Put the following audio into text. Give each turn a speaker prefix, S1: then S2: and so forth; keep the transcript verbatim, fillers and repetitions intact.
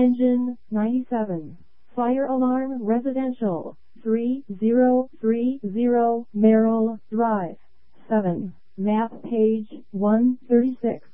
S1: Engine ninety-seven. Fire alarm residential. three zero three zero Merrill Drive. seven. Map page one thirty-six.